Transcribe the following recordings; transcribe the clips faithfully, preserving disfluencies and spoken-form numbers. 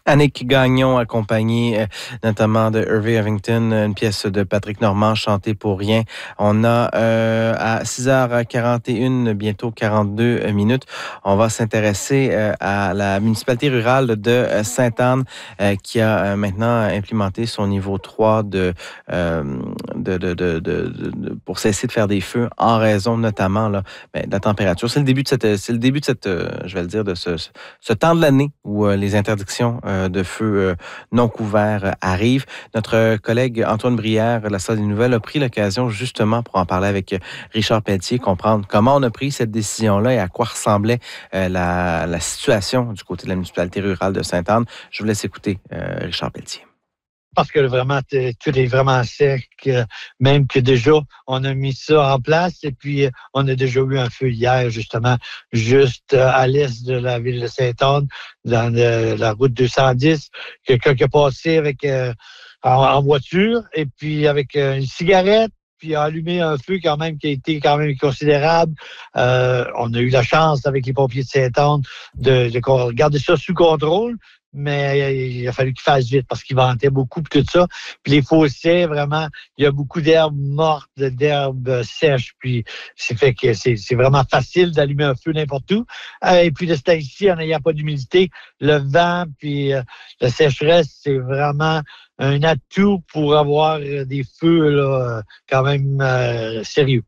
Annick Gagnon, accompagnée euh, notamment de Hervey Havington, une pièce de Patrick Normand, Chanter pour rien. On a euh, à six heures quarante et une, bientôt quarante-deux minutes, on va s'intéresser euh, à la municipalité rurale de euh, Sainte-Anne euh, qui a euh, maintenant implémenté son niveau trois de, euh, de, de, de, de, de- pour cesser de faire des feux en raison notamment là, ben, de la température. C'est le début de cette, c'est le début de cette, euh, je vais le dire, de ce, ce temps de l'année où euh, les interdictions euh, de feux euh, non couverts euh, arrivent. Notre collègue Antoine Brière, de la Salle des Nouvelles, a pris l'occasion justement pour en parler avec euh, Richard Pelletier, comprendre comment on a pris cette décision-là et à quoi ressemblait euh, la, la situation du côté de la municipalité rurale de Sainte-Anne. Je vous laisse écouter euh, Richard Pelletier. Parce que vraiment, tout est vraiment sec, euh, même que déjà, on a mis ça en place et puis euh, on a déjà eu un feu hier, justement, juste euh, à l'est de la ville de Sainte-Anne, dans le- la route deux cent dix, quelqu'un qui a passé avec euh, en, en voiture et puis avec euh, une cigarette, puis a allumé un feu quand même qui a été quand même considérable. Euh, on a eu la chance avec les pompiers de Sainte-Anne de, de garder ça sous contrôle. Mais il a fallu qu'il fasse vite parce qu'il ventait beaucoup puis tout ça. Puis les fossés, vraiment, il y a beaucoup d'herbes mortes, d'herbes sèches. Puis c'est fait que c'est, c'est vraiment facile d'allumer un feu n'importe où. Euh, et puis de ce temps-ci, en n'ayant pas d'humidité, le vent puis euh, la sécheresse, c'est vraiment un atout pour avoir des feux là, quand même euh, sérieux.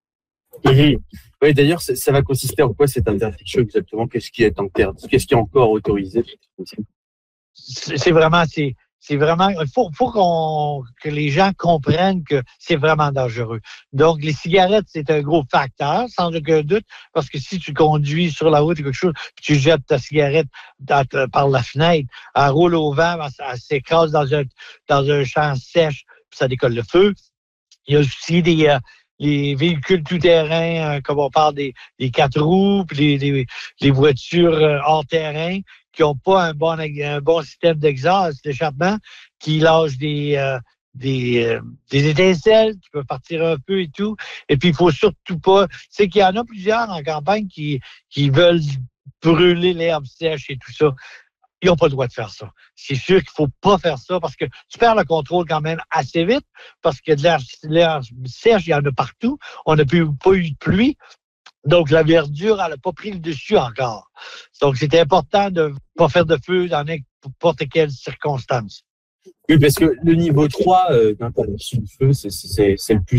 Mhm. Oui, d'ailleurs, ça, ça va consister en quoi cette interdiction exactement? Qu'est-ce qui est interdit? Qu'est-ce qui est encore autorisé? C'est, c'est vraiment, c'est, c'est vraiment, il faut, faut qu'on, que les gens comprennent que c'est vraiment dangereux. Donc, les cigarettes, c'est un gros facteur, sans aucun doute, parce que si tu conduis sur la route ou quelque chose, puis tu jettes ta cigarette dans, par la fenêtre, elle roule au vent, elle, elle s'écrase dans un, dans un champ sèche, puis ça décolle le feu. Il y a aussi des, euh, les véhicules tout-terrain, euh, comme on parle des, des quatre roues, puis les, les, les voitures euh, hors-terrain qui n'ont pas un bon, un bon système d'exhaust, d'échappement, qui lâchent des, euh, des, euh, des étincelles qui peuvent partir un peu et tout. Et puis, il faut surtout pas... C'est qu'il y en a plusieurs en campagne qui, qui veulent brûler l'herbe sèche et tout ça. Ils n'ont pas le droit de faire ça. C'est sûr qu'il ne faut pas faire ça parce que tu perds le contrôle quand même assez vite parce que de l'air, l'air sèche, il y en a partout. On n'a plus, pas eu de pluie. Donc, la verdure, elle n'a pas pris le dessus encore. Donc, c'est important de ne pas faire de feu dans n'importe quelle circonstance. Oui, parce que le niveau trois euh, d'interdiction de feu, c'est, c'est, c'est le plus